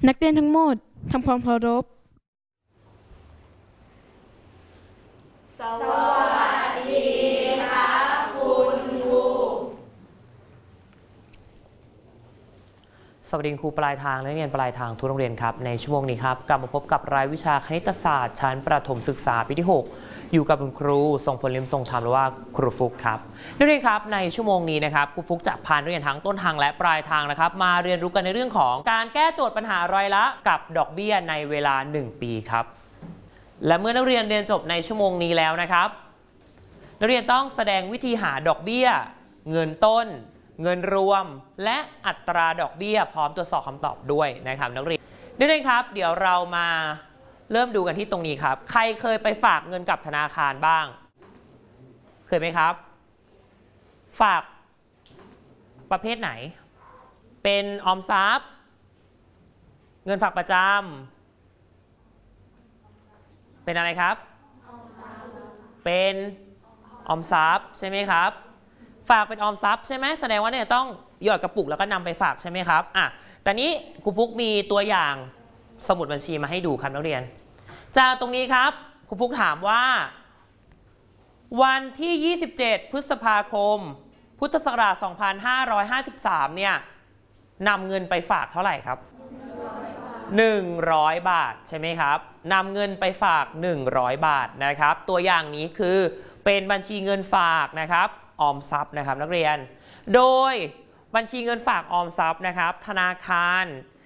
นักเรียนทั้งหมดทำความเคารพสวัสดีครับคุณครูสวัสดีครูปลายทางและนักเรียนปลายทางทุกโรงเรียนครับในชั่วโมงนี้ครับกลับมาพบกับรายวิชาคณิตศาสตร์ชั้นประถมศึกษาปีที่ 6อยู่กับคุณครูทรงพลลิมทรงธรรมหรือว่าครูฟุกครับนักเรียนครับในชั่วโมงนี้นะครับครูฟุกจะพานักเรียนทั้งต้นทางและปลายทางนะครับมาเรียนรู้กันในเรื่องของการแก้โจทย์ปัญหารายละกับดอกเบี้ยในเวลา1 ปีครับและเมื่อนักเรียนเรียนจบในชั่วโมงนี้แล้วนะครับนักเรียนต้องแสดงวิธีหาดอกเบี้ยเงินต้นเงินรวมและอัตราดอกเบี้ยพร้อมตรวจสอบคำตอบด้วยนะครับนักเรียนครับเดี๋ยวเรามาเริ่มดูกันที่ตรงนี้ครับใครเคยไปฝากเงินกับธนาคารบ้างเคยไหมครับฝากประเภทไหนเป็นออมทรัพย์เงินฝากประจำเป็นอะไรครับเป็นออมทรัพย์ใช่ไหมครับฝากเป็นออมทรัพย์ใช่ไหมแสดงว่าเนี่ยต้องหยอดกระปุกแล้วก็นำไปฝากใช่ไหมครับแต่นี้ครูฟุกมีตัวอย่างสมุดบัญชีมาให้ดูครับนักเรียนจากตรงนี้ครับครูฟุกถามว่าวันที่27พฤษภาคมพุทธศักราช2553เนี่ยนำเงินไปฝากเท่าไหร่ครับ100 บาทใช่ไหมครับนำเงินไปฝาก100 บาทนะครับตัวอย่างนี้คือเป็นบัญชีเงินฝากนะครับออมทรัพย์นะครับนักเรียนโดยบัญชีเงินฝากออมทรัพย์นะครับธนาคาร